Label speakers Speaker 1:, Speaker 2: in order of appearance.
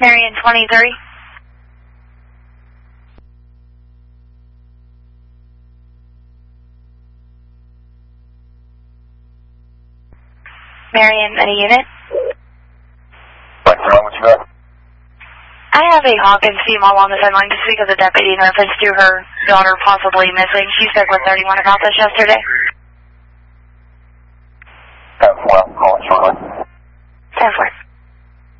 Speaker 1: Marion 23. Marion, any unit?
Speaker 2: What you got?
Speaker 1: I have a Hawkins female on the phone line to speak with a deputy in reference to her daughter possibly missing. She spoke with 31 about this yesterday.
Speaker 2: 10-4, I'm calling shortly.
Speaker 1: 10-4.